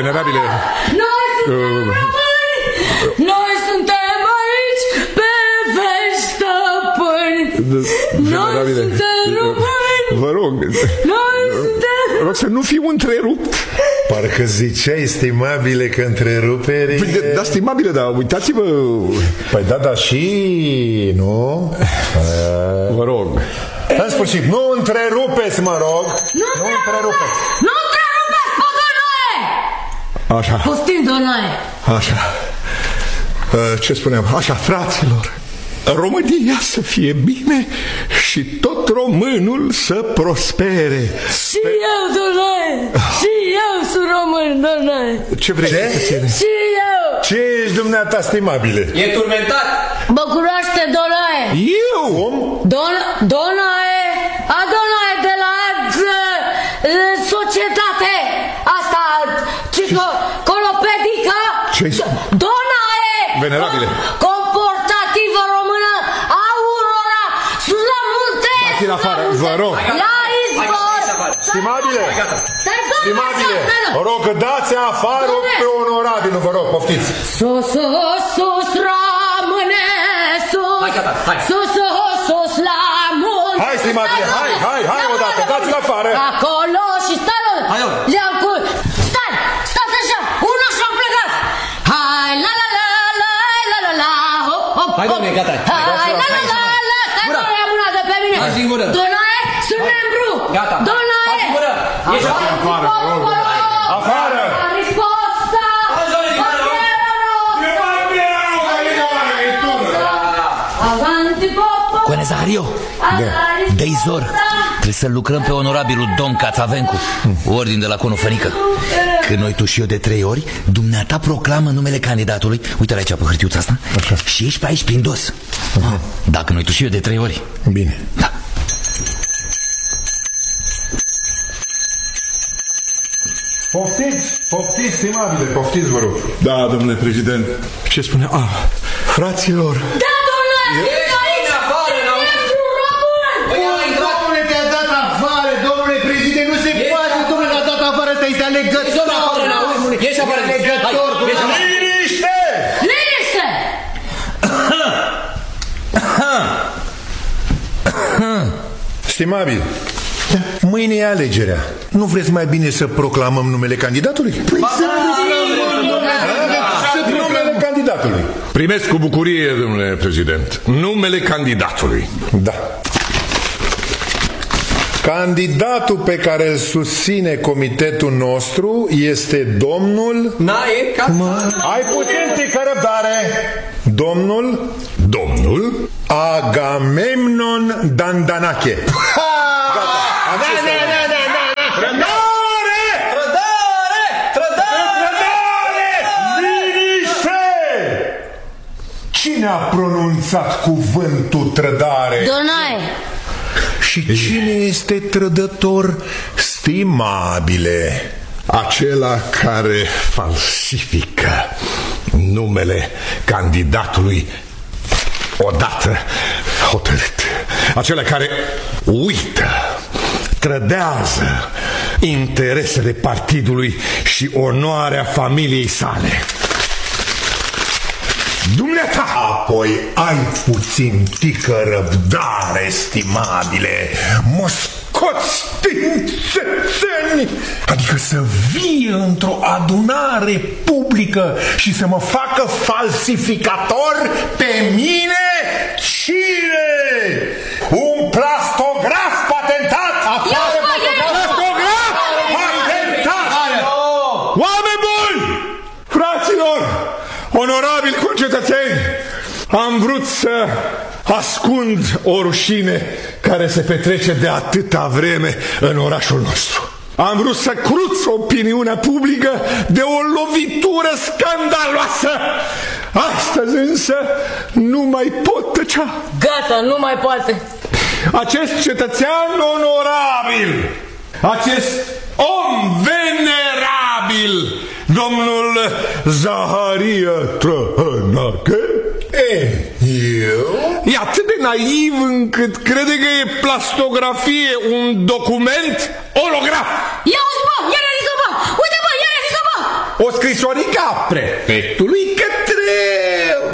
Venerabile, Noi suntem români! Noi suntem aici pe vești stăpâni! Noi suntem români! vă rog, Noi suntem... rog să nu fiu întrerupt. Parcă ziceai, stimabile, că întreruperi... Da, stimabile, dar uitați-vă... Păi da, și... nu? Vă rog. În sfârșit, nu întrerupeți, mă rog. Nu întrerupeți! Nu întrerupeți, pe Donae! Așa. Poftim, Donae! Așa. Ce spuneam? Așa, fraților, România să fie bine și tot românul să prospere. Și eu, Donae! Și eu sunt român, Donae! Ce vrei să ține? Și eu! Ce ești dumneata, stimabile? E turmentat. Mă cunoaște, Donae! Eu? Donae! Donae de la societate! Asta, colopedică! Ce-ai spus? Donae! Venerabile! Comportativă română! Aurora! Sus la munte! Dați-l afară, vă rog! La izvor! Stimabile! Stimabile! Vă rog, dați afară pe onorabilul, vă rog, poftiți! Sus, rămâne, sus! Sus, la munte! Hai, stimabile, hai odată, dați-l afară! Acolo și stai, le-am cu... Stați așa, unul și-am plecat! Hai, la, hop, hop, Hai, doamne, gata! Hai, la, stai, ia mâna de pe mine! Hai, singură! Donae, sunt membru! Gata! Donae! Hai, singură! Ieși afară! Afară! Risposta! Avanti, popo! Coane Zahario, dă-i zor. Trebuie să lucrăm pe onorabilul domn Cațavencu. Ordin de la Conofănică. Când noi tu și eu de 3 ori, dumneata proclamă numele candidatului. Uite-l aici pe hârtiuța asta. Așa. Și ești pe aici prin dos. Dacă noi tu și eu de 3 ori. Bine. Da. Poftiți, stimabile, poftiți, vă rog. Da, domnule prezident. Ce spune? Fraților! Da, Donae! Domnule, te-a dat afară, domnule prezident, nu se poate, domnule, te-a dat afară, ăsta este alegător. Ieși afară! Alegător! Liniște! Liniște! Stimabil, mâine e alegerea. Nu vreți mai bine să proclamăm numele candidatului? Păi numele candidatului. Primesc cu bucurie, domnule prezident, numele candidatului. Da. Candidatul pe care îl susține comitetul nostru este domnul... Ai puțin tică răbdare. Domnul Agamemnon Dandanache. Cine a pronunțat cuvântul trădare? Donae! Și cine este trădător, stimabile? Acela care falsifică numele candidatului odată hotărât. Acela care uită, trădează interesele partidului și onoarea familiei sale. Dumneata! Apoi ai puțin tică răbdare, stimabile. Mă scoți din țețeni. Adică să vie într-o adunare publică și să mă facă falsificator pe mine? Cine? Un plastograf patentat? Afară, plastograf patentat! Oameni buni! Fraților! Onorabili concetățeni, am vrut să ascund o rușine care se petrece de atâta vreme în orașul nostru. Am vrut să cruț opiniunea publică de o lovitură scandaloasă. Astăzi însă nu mai pot tăcea. Gata, nu mai poate. Acest cetățean onorabil, acest om venerabil, domnul Zaharia Trăhănache, e atât de naiv încât crede că e plastografie un document olograf. Ia uzi, bă, ia realiză, bă! Uite, bă, ia realiză, bă! scrisorica prefectului